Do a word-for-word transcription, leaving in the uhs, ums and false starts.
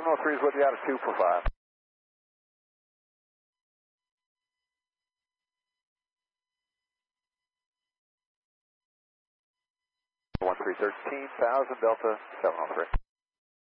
oh three is with you out of two for five. one three thirteen thousand Delta seven oh three.